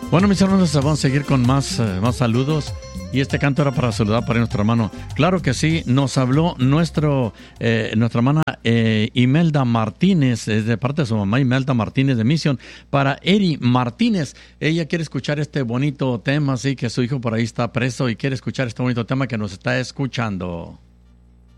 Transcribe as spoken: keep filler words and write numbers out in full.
Bueno, mis hermanos, vamos a seguir con más, eh, más saludos. Y este canto era para saludar para nuestro hermano. Claro que sí, nos habló nuestro, eh, nuestra hermana eh, Imelda Martínez, es de parte de su mamá Imelda Martínez de Misión, para Eri Martínez. Ella quiere escuchar este bonito tema, así que su hijo por ahí está preso y quiere escuchar este bonito tema que nos está escuchando.